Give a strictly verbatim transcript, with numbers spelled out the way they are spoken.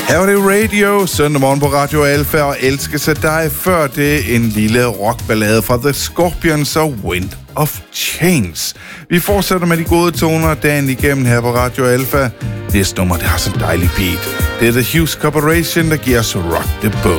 Her var det Radio, søndag morgen på Radio Alfa og Elske sig dig. Før det en lille rockballade fra The Scorpions og Wind of Change. Vi fortsætter med de gode toner dagen igennem her på Radio Alfa. Næste nummer, det har så en dejlig beat. Det er The Hughes Corporation, der giver os Rock the Boat.